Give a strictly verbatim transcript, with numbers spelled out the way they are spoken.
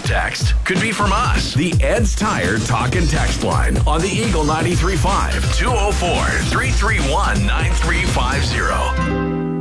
first text could be from us. The Ed's Tire Talk and Text line on the Eagle ninety-three point five, two oh four, three three one, nine three five zero.